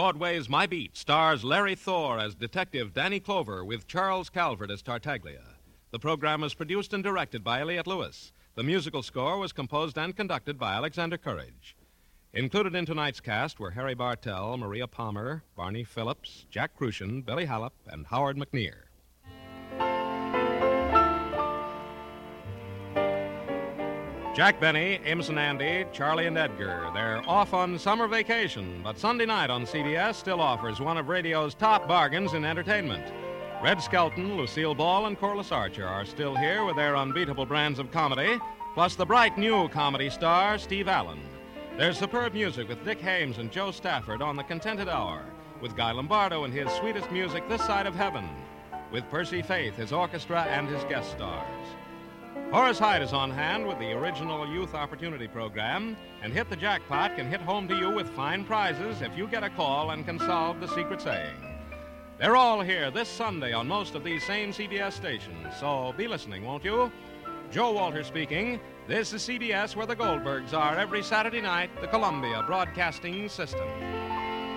Broadway's My Beat stars Larry Thor as Detective Danny Clover with Charles Calvert as Tartaglia. The program was produced and directed by Elliott Lewis. The musical score was composed and conducted by Alexander Courage. Included in tonight's cast were Harry Bartell, Maria Palmer, Barney Phillips, Jack Crucian, Billy Hallop, and Howard McNear. Jack Benny, Amos and Andy, Charlie and Edgar. They're off on summer vacation, but Sunday night on CBS still offers one of radio's top bargains in entertainment. Red Skelton, Lucille Ball, and Corliss Archer are still here with their unbeatable brands of comedy, plus the bright new comedy star, Steve Allen. There's superb music with Dick Haymes and Joe Stafford on The Contented Hour, with Guy Lombardo and his sweetest music, This Side of Heaven, with Percy Faith, his orchestra, and his guest stars. Horace Hyde is on hand with the original Youth Opportunity Program, and Hit the Jackpot can hit home to you with fine prizes if you get a call and can solve the secret saying. They're all here this Sunday on most of these same CBS stations, so be listening, won't you? Joe Walter speaking. This is CBS, where the Goldbergs are every Saturday night, the Columbia Broadcasting System.